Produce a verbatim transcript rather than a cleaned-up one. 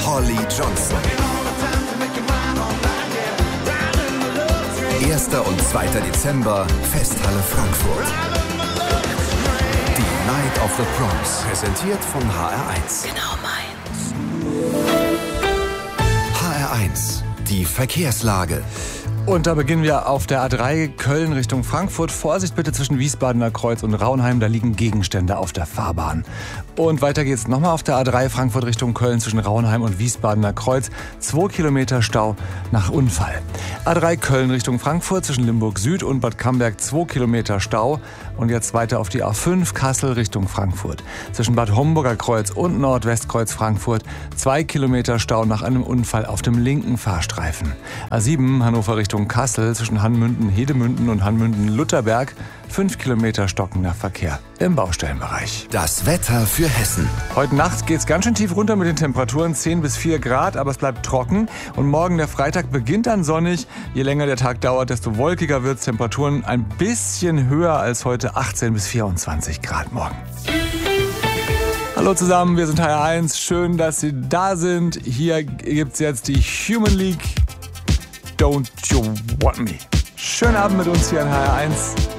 Holly Johnson. erster und zweiter Dezember, Festhalle Frankfurt. Die Night of the Proms, präsentiert von H R eins. Genau meins. H R eins, die Verkehrslage. Und da beginnen wir auf der A drei Köln Richtung Frankfurt. Vorsicht bitte zwischen Wiesbadener Kreuz und Raunheim, da liegen Gegenstände auf der Fahrbahn. Und weiter geht's nochmal auf der A drei Frankfurt Richtung Köln zwischen Raunheim und Wiesbadener Kreuz. Zwei Kilometer Stau nach Unfall. A drei Köln Richtung Frankfurt zwischen Limburg Süd und Bad Camberg zwei Kilometer Stau. Und jetzt weiter auf die A fünf Kassel Richtung Frankfurt. Zwischen Bad Homburger Kreuz und Nordwestkreuz Frankfurt zwei Kilometer Stau nach einem Unfall auf dem linken Fahrstreifen. A sieben Hannover Richtung Kassel zwischen Hanmünden-Hedemünden und Hanmünden-Lutherberg fünf Kilometer stockender Verkehr im Baustellenbereich. Das Wetter für Hessen. Heute Nacht geht's ganz schön tief runter mit den Temperaturen, zehn bis vier Grad, aber es bleibt trocken. Und morgen, der Freitag, beginnt dann sonnig. Je länger der Tag dauert, desto wolkiger wird's. Temperaturen ein bisschen höher als heute, achtzehn bis vierundzwanzig Grad morgen. Hallo zusammen, wir sind H R eins. Schön, dass Sie da sind. Hier gibt's jetzt die Human League. Don't You Want Me. Schönen Abend mit uns hier an H R eins.